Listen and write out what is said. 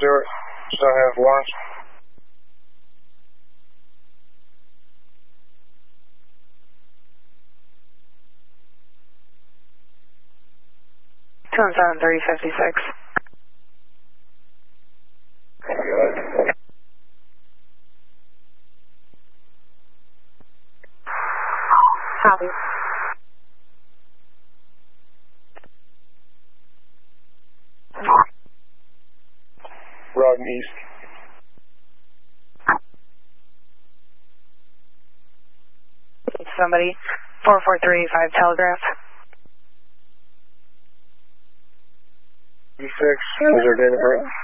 Stewart. Still have Lawrence. Two and 73056. Copy. Routing east. Somebody, 44385 Telegraph. 36, is there data for it?